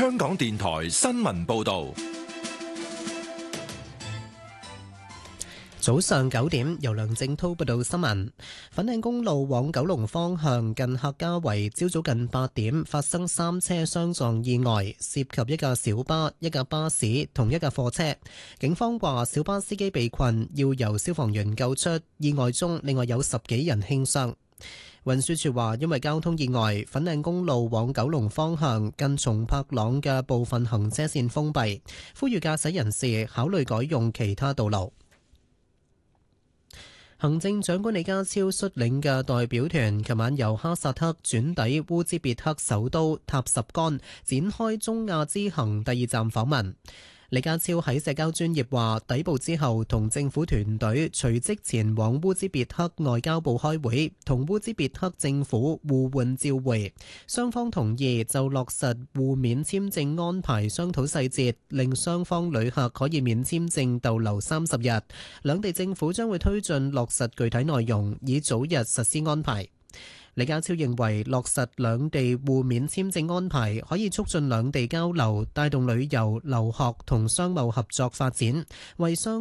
香港電台新聞報道。 早上9點，由梁正滔報道新聞。粉嶺公路往九龍方向近客家圍，朝早近8點發生3車相撞意外，涉及一架小巴、一架巴士同一架貨車。警方話小巴司機被困，要由消防員救出。意外中，另外有10幾人輕傷。運輸署話，因為交通意外，粉嶺公路往九龍方向近松柏塱嘅部分行車線封閉，呼籲駕駛人士考慮改用其他道路。行政長官李家超率領嘅代表團琴晚由哈薩克轉抵烏茲別克首都塔什干，展開中亞之行第2站訪問。李家超喺社交專頁話，抵埗之後同政府團隊隨即前往烏茲別克外交部開會，同烏茲別克政府互換照會，雙方同意就落實互免簽證安排商討細節，令雙方旅客可以免簽證逗留30日。兩地政府將會推進落實具體內容，以早日實施安排。李家超認為落實兩地互免簽證安排可以促進兩地交流，帶動旅遊、留學同商貿合作發展，為雙